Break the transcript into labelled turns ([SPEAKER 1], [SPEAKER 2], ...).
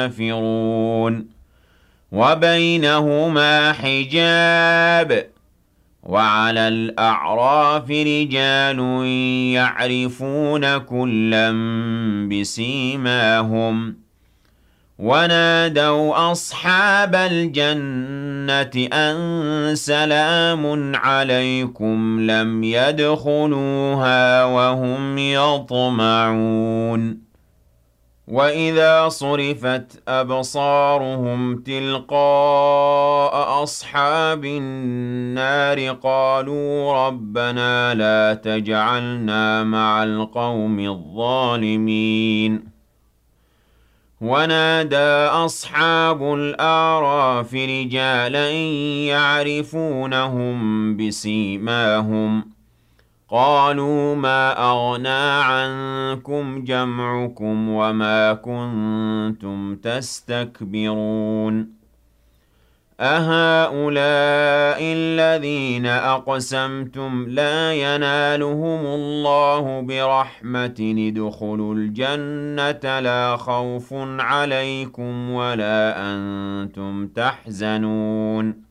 [SPEAKER 1] كافرون وبينهما حجاب وعلى الأعراف رجال يعرفون كلا بسيماهم ونادوا أصحاب الجنة أن سلام عليكم لم يدخلوها وهم يطمعون وإذا صرفت أبصارهم تلقاء أصحاب النار قالوا ربنا لا تجعلنا مع القوم الظالمين ونادى أصحاب الأعراف رجالا يعرفونهم بسيماهم قالوا ما أغنى عنكم جمعكم وما كنتم تستكبرون أهؤلاء الذين أقسمتم لا ينالهم الله برحمة ادخلوا الجنة لا خوف عليكم ولا أنتم تحزنون